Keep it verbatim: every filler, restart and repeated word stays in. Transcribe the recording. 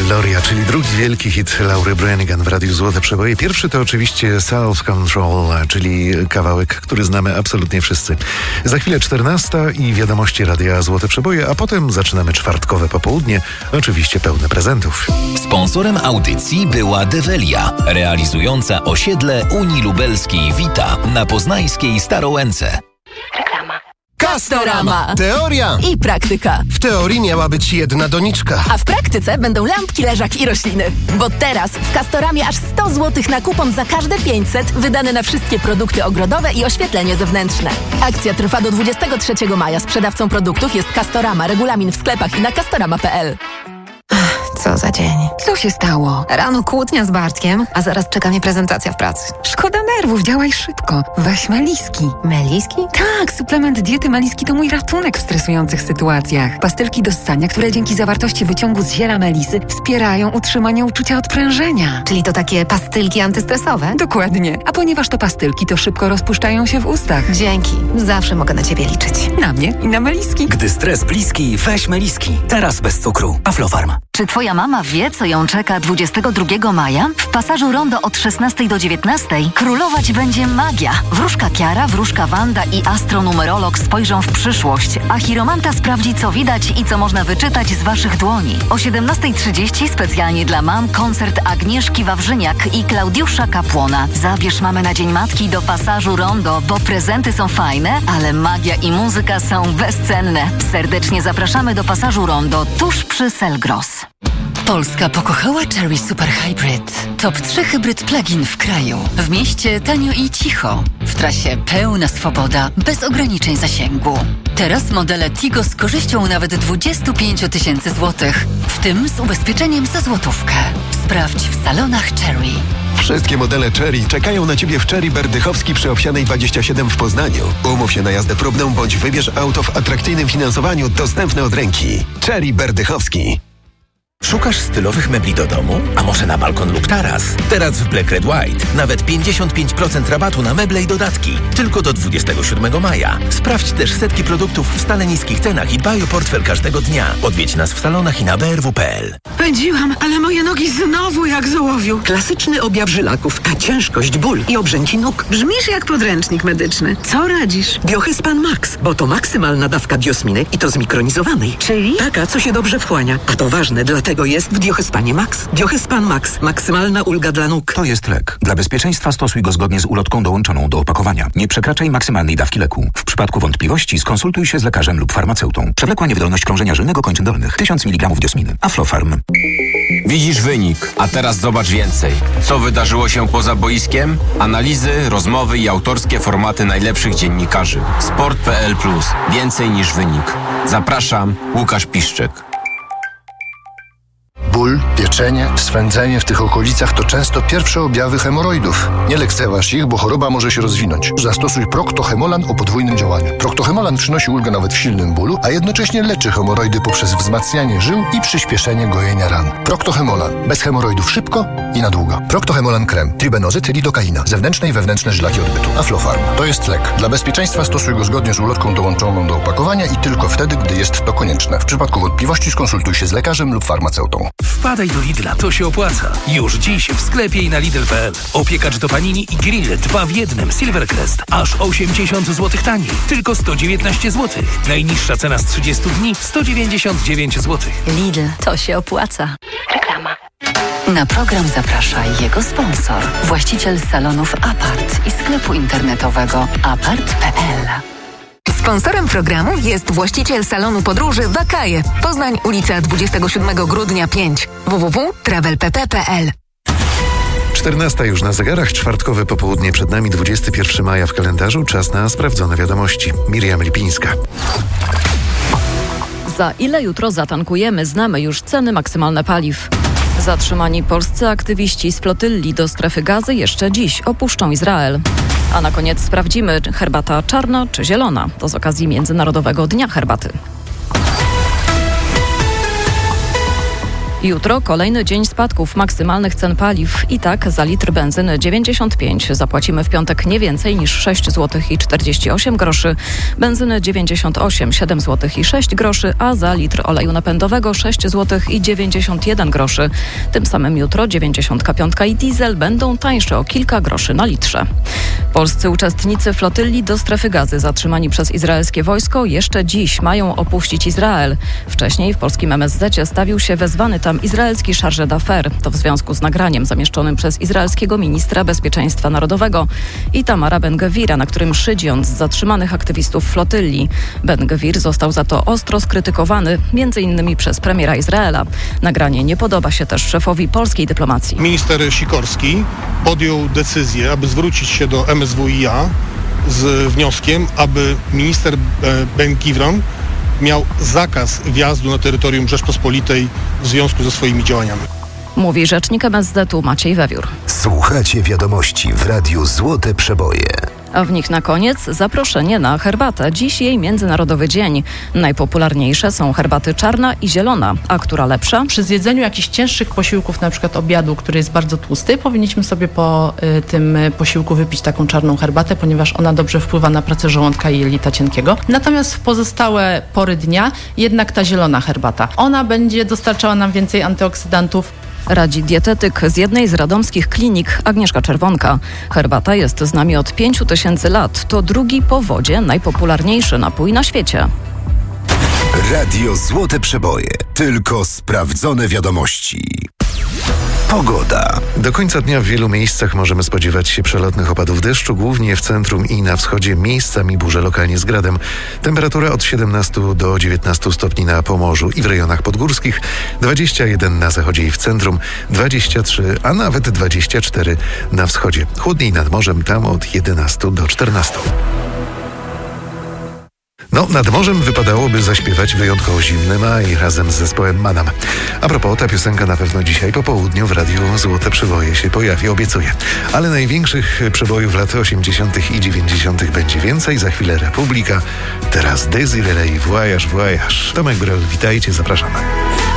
Gloria, czyli drugi wielki hit Laury Branigan w Radiu Złote Przeboje. Pierwszy to oczywiście Self Control, czyli kawałek, który znamy absolutnie wszyscy. Za chwilę czternasta i wiadomości Radia Złote Przeboje, a potem zaczynamy czwartkowe popołudnie, oczywiście pełne prezentów. Sponsorem audycji była Develia, realizująca osiedle Unii Lubelskiej Wita na poznańskiej Starołęce. Reklama. Castorama. Teoria I praktyka. W teorii miała być jedna doniczka. A w praktyce będą lampki, leżak i rośliny. Bo teraz w Castoramie aż sto złotych na kupon za każde pięćset wydane na wszystkie produkty ogrodowe i oświetlenie zewnętrzne. Akcja trwa do dwudziestego trzeciego maja. Sprzedawcą produktów jest Castorama. Regulamin w sklepach i na castorama kropka p l. Co za dzień. Co się stało? Rano kłótnia z Bartkiem, a zaraz czeka mnie prezentacja w pracy. Szkoda nerwów, działaj szybko. Weź Meliski. Meliski? Tak, suplement diety Meliski to mój ratunek w stresujących sytuacjach. Pastylki do ssania, które dzięki zawartości wyciągu z ziela melisy wspierają utrzymanie uczucia odprężenia. Czyli to takie pastylki antystresowe? Dokładnie. A ponieważ to pastylki, to szybko rozpuszczają się w ustach. Dzięki. Zawsze mogę na ciebie liczyć. Na mnie i na Meliski. Gdy stres bliski, weź Meliski. Teraz bez cukru. Aflofarm. Czy twoja mama wie, co ją czeka dwudziestego drugiego maja? W pasażu Rondo od szesnastej do dziewiętnastej królować będzie magia. Wróżka Kiara, wróżka Wanda i astronumerolog spojrzą w przyszłość, a chiromanta sprawdzi, co widać i co można wyczytać z waszych dłoni. O siedemnastej trzydzieści specjalnie dla mam koncert Agnieszki Wawrzyniak i Klaudiusza Kapłona. Zabierz mamę na Dzień Matki do pasażu Rondo, bo prezenty są fajne, ale magia i muzyka są bezcenne. Serdecznie zapraszamy do pasażu Rondo tuż przy Selgros. Polska pokochała Chery Super Hybrid. Top trzy hybryd plug-in w kraju. W mieście tanio i cicho. W trasie pełna swoboda, bez ograniczeń zasięgu. Teraz modele Tigo z korzyścią nawet dwadzieścia pięć tysięcy złotych, w tym z ubezpieczeniem za złotówkę. Sprawdź w salonach Chery. Wszystkie modele Chery czekają na Ciebie w Chery Berdychowski przy Owsianej dwadzieścia siedem w Poznaniu. Umów się na jazdę próbną bądź wybierz auto w atrakcyjnym finansowaniu dostępne od ręki. Chery Berdychowski. Szukasz stylowych mebli do domu? A może na balkon lub taras? Teraz w Black Red White nawet pięćdziesiąt pięć procent rabatu na meble i dodatki. Tylko do dwudziestego siódmego maja. Sprawdź też setki produktów w stale niskich cenach i dbaj o portfel każdego dnia. Odwiedź nas w salonach i na b r w kropka p l. Pędziłam, ale moje nogi znowu jak z ołowiu. Klasyczny objaw żylaków, a ciężkość, ból i obrzęki nóg. Brzmisz jak podręcznik medyczny. Co radzisz? Biohyspan Max, bo to maksymalna dawka biosminy i to zmikronizowanej. Czyli? Taka, co się dobrze wchłania. A to ważne, dlatego jest w Biohyspanie Max. Biohyspan Max. Maksymalna ulga dla nóg. To jest lek. Dla bezpieczeństwa stosuj go zgodnie z ulotką dołączoną do opakowania. Nie przekraczaj maksymalnej dawki leku. W przypadku wątpliwości skonsultuj się z lekarzem lub farmaceutą. Przewlekła niewydolność krążenia żylnego kończyn dolnych. tysiąc miligramów diosminy. Aflofarm. Widzisz wynik, a teraz zobacz więcej. Co wydarzyło się poza boiskiem? Analizy, rozmowy i autorskie formaty najlepszych dziennikarzy. sport kropka p l plus. Więcej niż wynik. Zapraszam, Łukasz Piszczek. Ból, pieczenie, swędzenie w tych okolicach to często pierwsze objawy hemoroidów. Nie lekceważ ich, bo choroba może się rozwinąć. Zastosuj Procto-Hemolan o podwójnym działaniu. Procto-Hemolan przynosi ulgę nawet w silnym bólu, a jednocześnie leczy hemoroidy poprzez wzmacnianie żył i przyspieszenie gojenia ran. Procto-Hemolan. Bez hemoroidów szybko i na długo. Procto-Hemolan krem. Tribenozyt, lidokaina. Zewnętrzne i wewnętrzne żylaki odbytu. Aflofarm. To jest lek. Dla bezpieczeństwa stosuj go zgodnie z ulotką dołączoną do opakowania i tylko wtedy, gdy jest to konieczne. W przypadku wątpliwości skonsultuj się z lekarzem lub farmaceutą. Wpadaj do Lidla, to się opłaca. Już dziś w sklepie i na lidl kropka p l. Opiekacz do panini i grill dwa w jednym Silvercrest. Aż osiemdziesiąt złotych taniej. Tylko sto dziewiętnaście złotych. Najniższa cena z trzydziestu dni sto dziewięćdziesiąt dziewięć złotych. Lidl, to się opłaca. Reklama. Na program zaprasza jego sponsor. Właściciel salonów Apart i sklepu internetowego apart kropka p l. Sponsorem programu jest właściciel salonu podróży Wakaje. Poznań, ulica dwudziestego siódmego grudnia pięć. w w w kropka travel p p kropka p l. czternasta już na zegarach, czwartkowe popołudnie przed nami, dwudziestego pierwszego maja w kalendarzu. Czas na sprawdzone wiadomości. Miriam Lipińska. Za ile jutro zatankujemy? Znamy już ceny maksymalne paliw. Zatrzymani polscy aktywiści z flotylli do strefy Gazy jeszcze dziś opuszczą Izrael. A na koniec sprawdzimy, herbata czarna czy zielona. To z okazji Międzynarodowego Dnia Herbaty. Jutro kolejny dzień spadków maksymalnych cen paliw. I tak za litr benzyny dziewięćdziesiąt pięć zapłacimy w piątek nie więcej niż sześć złotych i czterdzieści osiem groszy, benzyny dziewięćdziesiąt osiem, siedem złotych i sześć groszy, a za litr oleju napędowego sześć złotych i dziewięćdziesiąt jeden groszy. Tym samym jutro dziewięćdziesiąt pięć i diesel będą tańsze o kilka groszy na litrze. Polscy uczestnicy flotylli do strefy Gazy zatrzymani przez izraelskie wojsko jeszcze dziś mają opuścić Izrael. Wcześniej w polskim M S Z stawił się wezwany tam izraelski chargé d'affaires. To w związku z nagraniem zamieszczonym przez izraelskiego ministra bezpieczeństwa narodowego Itamara Ben-Gvira, na którym szydzi on z zatrzymanych aktywistów flotylli. Ben-Gvir został za to ostro skrytykowany, między innymi przez premiera Izraela. Nagranie nie podoba się też szefowi polskiej dyplomacji. Minister Sikorski podjął decyzję, aby zwrócić się do M S W I A z wnioskiem, aby minister Ben-Gvir miał zakaz wjazdu na terytorium Rzeczpospolitej w związku ze swoimi działaniami. Mówi rzecznik M S Z-u Maciej Wewiór. Słuchacie wiadomości w Radiu Złote Przeboje. A w nich na koniec zaproszenie na herbatę. Dziś jej Międzynarodowy Dzień. Najpopularniejsze są herbaty czarna i zielona. A która lepsza? Przy zjedzeniu jakichś cięższych posiłków, na przykład obiadu, który jest bardzo tłusty, powinniśmy sobie po y, tym posiłku wypić taką czarną herbatę, ponieważ ona dobrze wpływa na pracę żołądka i jelita cienkiego. Natomiast w pozostałe pory dnia jednak ta zielona herbata. Ona będzie dostarczała nam więcej antyoksydantów. Radzi dietetyk z jednej z radomskich klinik Agnieszka Czerwonka. Herbata jest z nami od pięciu tysięcy lat. To drugi po wodzie najpopularniejszy napój na świecie. Radio Złote Przeboje. Tylko sprawdzone wiadomości. Pogoda. Do końca dnia w wielu miejscach możemy spodziewać się przelotnych opadów deszczu, głównie w centrum i na wschodzie, miejscami burze lokalnie z gradem. Temperatura od siedemnastu do dziewiętnastu stopni na Pomorzu i w rejonach podgórskich, dwadzieścia jeden na zachodzie i w centrum, dwadzieścia trzy, a nawet dwadzieścia cztery na wschodzie. Chłodniej nad morzem, tam od jedenastu do czternastu. No, nad morzem wypadałoby zaśpiewać wyjątkowo Zimny Maj razem z zespołem Manam. A propos, ta piosenka na pewno dzisiaj po południu w Radiu Złote Przeboje się pojawi, obiecuję. Ale największych przebojów lat osiemdziesiątych i dziewięćdziesiątych będzie więcej. Za chwilę Republika, teraz Desiree, Voyage, Voyage. Tomek Brel, witajcie, zapraszamy.